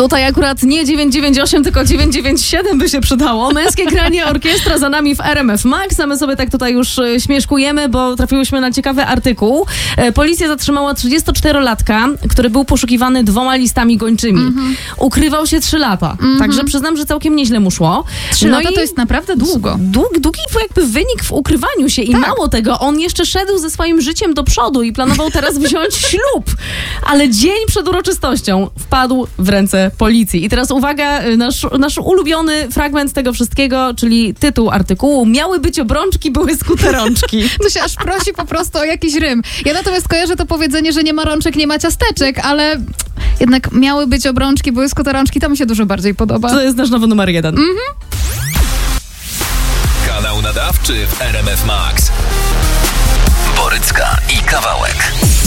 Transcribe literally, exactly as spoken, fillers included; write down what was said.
Tutaj akurat nie dziewięćset dziewięćdziesiąt osiem, tylko dziewięćset dziewięćdziesiąt siedem by się przydało. Męskie granie, orkiestra za nami w R M F Max, a my sobie tak tutaj już y, śmieszkujemy, bo trafiłyśmy na ciekawy artykuł. E, policja zatrzymała trzydziestoczterolatka, który był poszukiwany dwoma listami gończymi. Mm-hmm. Ukrywał się trzy lata, mm-hmm. także przyznam, że całkiem nieźle mu szło. Trzy no lata to jest naprawdę długo. Dług, długi jakby wynik w ukrywaniu się i tak. Mało tego, on jeszcze szedł ze swoim życiem do przodu i planował teraz wziąć ślub, ale dzień przed uroczystością wpadł w ręce policji. I teraz uwaga, nasz, nasz ulubiony fragment tego wszystkiego, czyli tytuł artykułu: miały być obrączki, były skuterączki. To się aż prosi po prostu o jakiś rym. Ja natomiast kojarzę to powiedzenie, że nie ma rączek, nie ma ciasteczek, ale jednak miały być obrączki, były skuterączki, to mi się dużo bardziej podoba. To jest nasz nowy numer jeden. Mhm. Kanał nadawczy w R M F Max. Borycka i Kawałek.